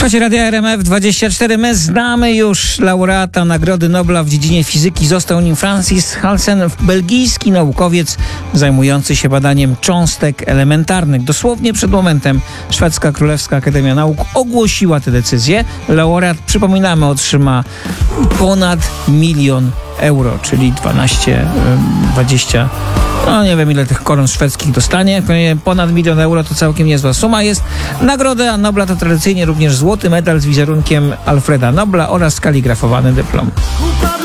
Słuchajcie Radia RMF24. My znamy już laureata Nagrody Nobla w dziedzinie fizyki. Został nim Francis Halsen, belgijski naukowiec zajmujący się badaniem cząstek elementarnych. Dosłownie przed momentem Szwedzka Królewska Akademia Nauk ogłosiła tę decyzję. Laureat, przypominamy, otrzyma ponad 1 000 000 euro, czyli 20, no nie wiem ile tych koron szwedzkich dostanie. Ponad 1 000 000 euro to całkiem niezła suma jest. Nagroda Nobla to tradycyjnie również złoty medal z wizerunkiem Alfreda Nobla oraz skaligrafowany dyplom.